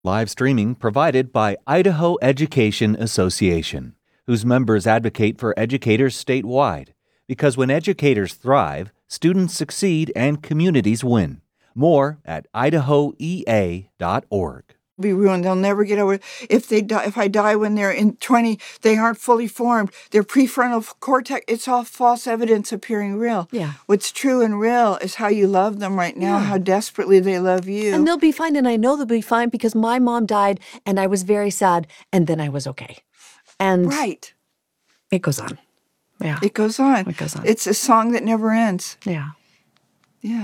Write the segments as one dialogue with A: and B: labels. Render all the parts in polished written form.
A: Live streaming provided by Idaho Education Association, whose members advocate for educators statewide. Because when educators thrive, students succeed and communities win. More at idahoea.org.
B: Be ruined. They'll never get over it. If I die when they're in 20, they aren't fully formed. Their prefrontal cortex, it's all false evidence appearing real.
C: Yeah.
B: What's true and real is how you love them right now, how desperately they love you.
C: And they'll be fine, and I know they'll be fine because my mom died, and I was very sad, and then I was okay. And
B: right.
C: It goes on. Yeah.
B: It goes on.
C: It goes on.
B: It's a song that never ends.
C: Yeah.
B: Yeah.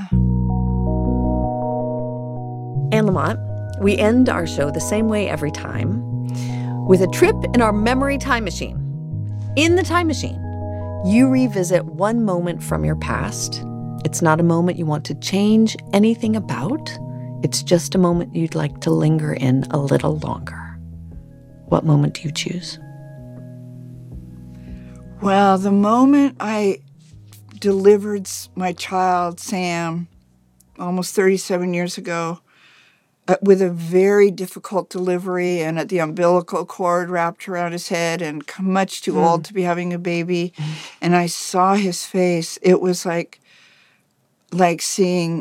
C: Anne Lamott, we end our show the same way every time, with a trip in our memory time machine. In the time machine, you revisit one moment from your past. It's not a moment you want to change anything about. It's just a moment you'd like to linger in a little longer. What moment do you choose?
B: Well, the moment I delivered my child, Sam, almost 37 years ago, with a very difficult delivery and the umbilical cord wrapped around his head and much too old to be having a baby. And I saw his face. It was like seeing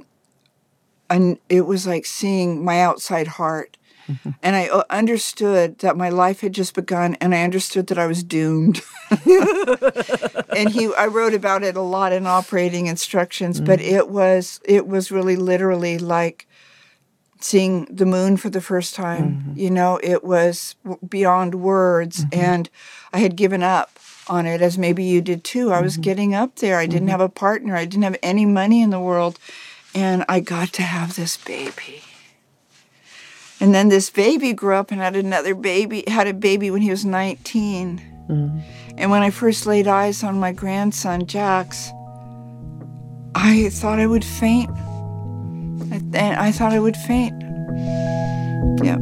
B: my outside heart. Mm-hmm. And I understood that my life had just begun, and I understood that I was doomed. And I wrote about it a lot in operating instructions, but it was really literally like seeing the moon for the first time. Mm-hmm. You know, it was beyond words, and I had given up on it, as maybe you did too. I was getting up there. I didn't have a partner. I didn't have any money in the world, and I got to have this baby. And then this baby grew up and had a baby when he was 19. Mm-hmm. And when I first laid eyes on my grandson, Jax, I thought I would faint. I thought I would faint. Yeah.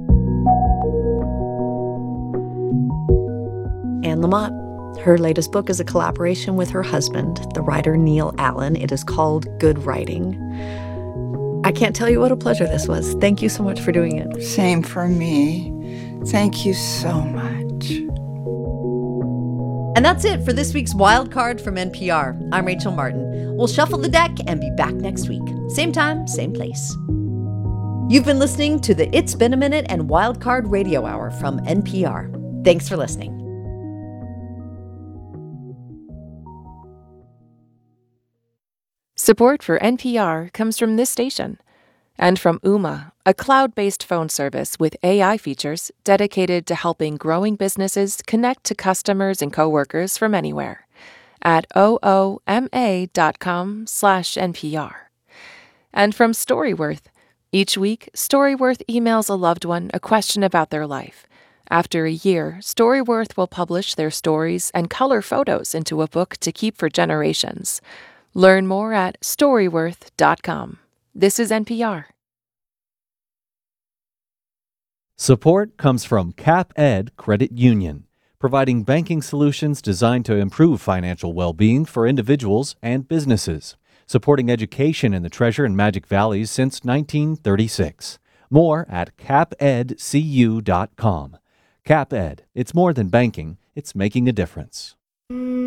C: Anne Lamott. Her latest book is a collaboration with her husband, the writer Neil Allen. It is called Good Writing. I can't tell you what a pleasure this was. Thank you so much for doing it.
B: Same for me. Thank you so much.
D: And that's it for this week's Wild Card from NPR. I'm Rachel Martin. We'll shuffle the deck and be back next week. Same time, same place. You've been listening to the It's Been a Minute and Wild Card Radio Hour from NPR. Thanks for listening.
E: Support for NPR comes from this station and from Ooma, a cloud-based phone service with AI features dedicated to helping growing businesses connect to customers and coworkers from anywhere at ooma.com/NPR. And from Storyworth. Each week, Storyworth emails a loved one a question about their life. After a year, Storyworth will publish their stories and color photos into a book to keep for generations. Learn more at Storyworth.com. This is NPR.
A: Support comes from CapEd Credit Union, providing banking solutions designed to improve financial well-being for individuals and businesses, supporting education in the Treasure and Magic Valleys since 1936. More at capedcu.com. CapEd, it's more than banking, it's making a difference.